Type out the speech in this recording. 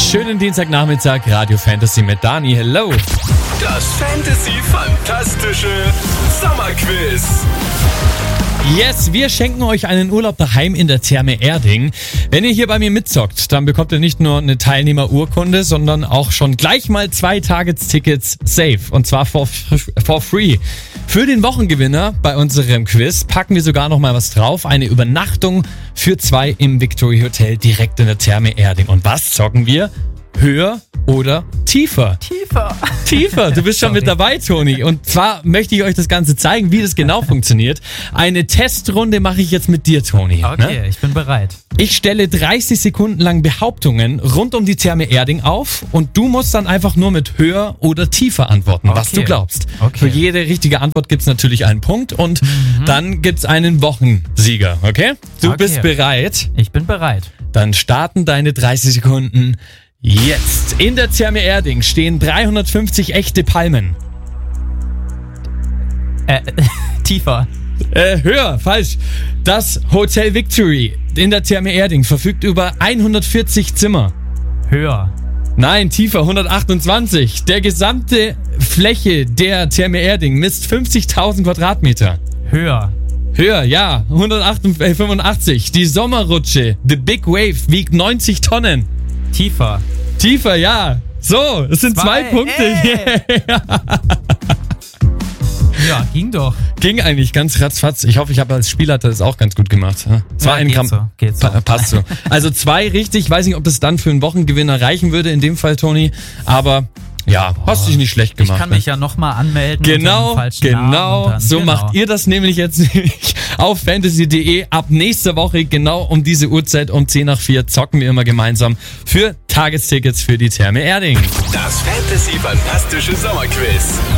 schönen Dienstagnachmittag, Radio Fantasy mit Dani. Hello. Das Fantasy-Fantastische Sommerquiz. Yes, wir schenken euch einen Urlaub daheim in der Therme Erding. Wenn ihr hier bei mir mitzockt, dann bekommt ihr nicht nur eine Teilnehmerurkunde, sondern auch schon gleich mal 2 Tagestickets safe. Und zwar for free. Für den Wochengewinner bei unserem Quiz packen wir sogar noch mal was drauf. Eine Übernachtung für 2 im Victory Hotel direkt in der Therme Erding. Und was zocken wir? Höher oder tiefer? Tiefer, du bist schon mit dabei, Toni. Und zwar möchte ich euch das Ganze zeigen, wie das genau funktioniert. Eine Testrunde mache ich jetzt mit dir, Toni. Okay, ich bin bereit. Ich stelle 30 Sekunden lang Behauptungen rund um die Therme Erding auf und du musst dann einfach nur mit höher oder tiefer antworten, was du glaubst. Okay. Für jede richtige Antwort gibt's natürlich einen Punkt und dann gibt's einen Wochensieger, okay? Du bist bereit? Ich bin bereit. Dann starten deine 30 Sekunden jetzt. In der Therme Erding stehen 350 echte Palmen. Tiefer. Höher, falsch. Das Hotel Victory in der Therme Erding verfügt über 140 Zimmer. Höher. Nein, tiefer, 128. Der gesamte Fläche der Therme Erding misst 50.000 Quadratmeter. Höher. Höher, ja, 185. Die Sommerrutsche, The Big Wave, wiegt 90 Tonnen. Tiefer. Tiefer, ja. So, es sind 2 Punkte. Ja, ging doch. Ging eigentlich ganz ratzfatz. Ich hoffe, ich habe als Spielleiter das auch ganz gut gemacht. Es war ein Kampf. Geht so. Passt so. Also 2 richtig. Ich weiß nicht, ob das dann für einen Wochengewinner reichen würde, in dem Fall, Toni. Aber ja, hast dich nicht schlecht gemacht. Ich kann mich ja nochmal anmelden. Genau. So macht ihr das nämlich jetzt auf fantasy.de. Ab nächster Woche, genau um diese Uhrzeit, um 3:10 zocken wir immer gemeinsam für Tagestickets für die Therme Erding. Das Fantasy-Fantastische Sommerquiz.